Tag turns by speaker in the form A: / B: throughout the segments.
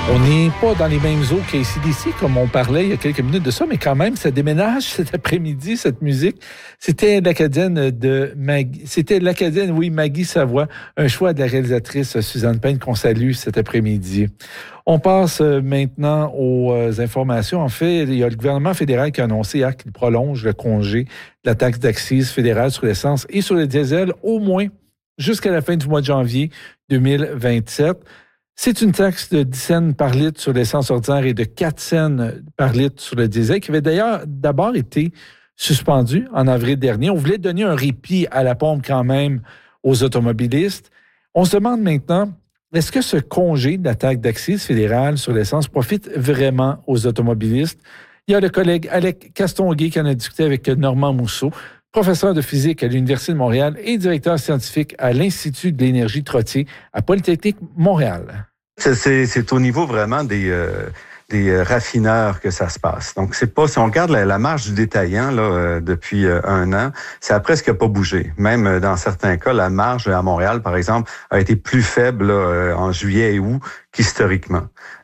A: On n'est pas dans les mêmes eaux qu'ACDC, comme on parlait il y a quelques minutes de ça, mais quand même, ça déménage cet après-midi, cette musique. C'était l'Acadienne Maggie Savoie, un choix de la réalisatrice Suzanne Payne qu'on salue cet après-midi. On passe maintenant aux informations. En fait, il y a le gouvernement fédéral qui a annoncé hier qu'il prolonge le congé de la taxe d'accise fédérale sur l'essence et sur le diesel au moins jusqu'à la fin du mois de janvier 2027. C'est une taxe de 10 cents par litre sur l'essence ordinaire et de 4 cents par litre sur le diesel qui avait d'ailleurs d'abord été suspendue en avril dernier. On voulait donner un répit à la pompe quand même aux automobilistes. On se demande maintenant, est-ce que ce congé de la taxe d'accise fédérale sur l'essence profite vraiment aux automobilistes? Il y a le collègue Alec Castonguay qui en a discuté avec Normand Mousseau, professeur de physique à l'Université de Montréal et directeur scientifique à l'Institut de l'énergie Trottier à Polytechnique Montréal.
B: C'est au niveau vraiment des raffineurs que ça se passe. Donc, c'est pas, si on regarde la marge du détaillant là, depuis un an, ça a presque pas bougé. Même dans certains cas, la marge à Montréal, par exemple, a été plus faible là, en juillet et août qu'historiquement.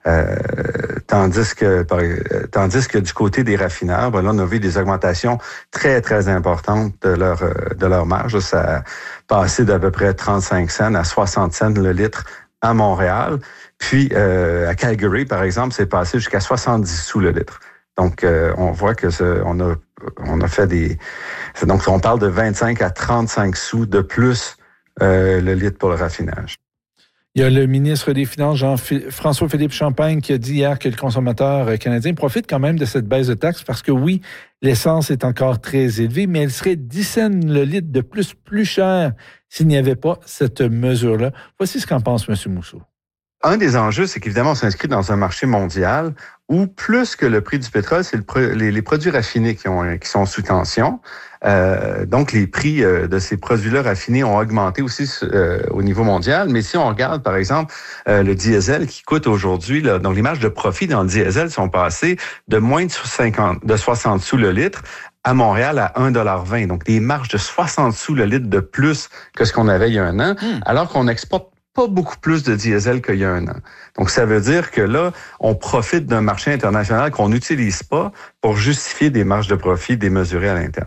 B: Tandis que du côté des raffineurs, ben là, on a vu des augmentations très, très importantes de leur marge. Ça a passé d'à peu près 35 cents à 60 cents le litre à Montréal. Puis, à Calgary, par exemple, c'est passé jusqu'à 70 sous le litre. Donc, on voit que on a fait donc, on parle de 25 à 35 sous de plus le litre pour le raffinage.
A: Il y a le ministre des Finances, François-Philippe Champagne, qui a dit hier que le consommateur canadien profite quand même de cette baisse de taxes parce que oui, l'essence est encore très élevée, mais elle serait 10 cents le litre de plus cher s'il n'y avait pas cette mesure-là. Voici ce qu'en pense M. Mousseau.
B: Un des enjeux, c'est qu'évidemment, on s'inscrit dans un marché mondial où plus que le prix du pétrole, c'est les produits raffinés qui sont sous tension. Donc, les prix de ces produits-là raffinés ont augmenté aussi au niveau mondial. Mais si on regarde, par exemple, le diesel qui coûte aujourd'hui, là, donc les marges de profit dans le diesel sont passées de moins de 60 sous le litre à Montréal à 1,20 $. Donc, des marges de 60 sous le litre de plus que ce qu'on avait il y a un an, alors qu'on exporte pas beaucoup plus de diesel qu'il y a un an. Donc, ça veut dire que là, on profite d'un marché international qu'on n'utilise pas pour justifier des marges de profit démesurées à l'interne.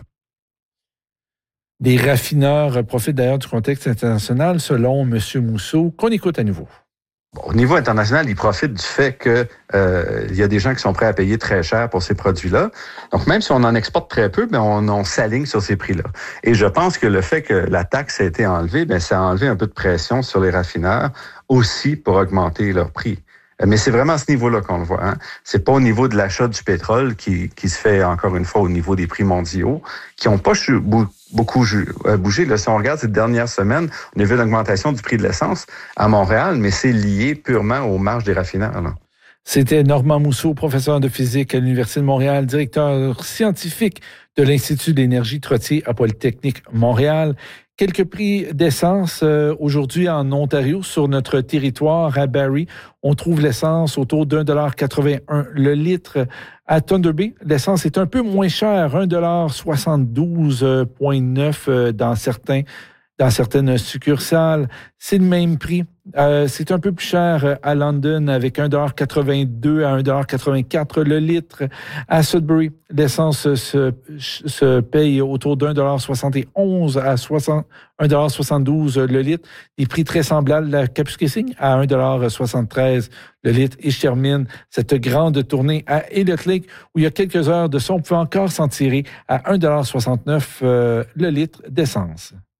A: Des raffineurs profitent d'ailleurs du contexte international, selon M. Mousseau, qu'on écoute à nouveau.
B: Au niveau international, ils profitent du fait que il y a des gens qui sont prêts à payer très cher pour ces produits-là. Donc, même si on en exporte très peu, ben on s'aligne sur ces prix-là. Et je pense que le fait que la taxe a été enlevée, ben ça a enlevé un peu de pression sur les raffineurs aussi pour augmenter leur prix. Mais c'est vraiment à ce niveau-là qu'on le voit. Hein. C'est pas au niveau de l'achat du pétrole qui se fait, encore une fois, au niveau des prix mondiaux, qui n'ont pas beaucoup bougé. Là, si on regarde ces dernières semaines, on a vu une augmentation du prix de l'essence à Montréal, mais c'est lié purement aux marges des raffineurs. Là.
A: C'était Normand Mousseau, professeur de physique à l'Université de Montréal, directeur scientifique de l'Institut d'énergie Trottier à Polytechnique Montréal. Quelques prix d'essence aujourd'hui en Ontario, sur notre territoire à Barrie. On trouve l'essence autour d'1,81 $ le litre. À Thunder Bay, l'essence est un peu moins chère, 1,72,9 $ dans certaines succursales. C'est le même prix. C'est un peu plus cher à London avec 1,82 $ à 1,84 $ le litre. À Sudbury, l'essence se paye autour d'1,71 $ à 1,72 $ le litre. Des prix très semblables à Kapuskasing à 1,73 $ le litre. Et je termine cette grande tournée à Elliott Lake où il y a quelques heures de ça, on pouvait encore s'en tirer à 1,69 $ le litre d'essence.